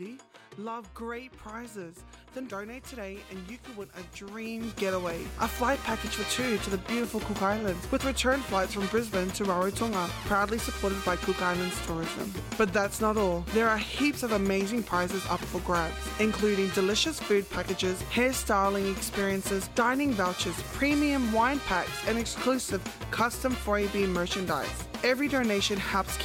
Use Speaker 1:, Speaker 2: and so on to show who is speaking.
Speaker 1: Love great prizes? Then donate today and you could win a dream getaway. A flight package for two to the beautiful Cook Islands with return flights from Brisbane to Rarotonga, proudly supported by Cook Islands Tourism. But that's not all. There are heaps of amazing prizes up for grabs, including delicious food packages, hairstyling experiences, dining vouchers, premium wine packs, and exclusive custom 4AB merchandise. Every donation helps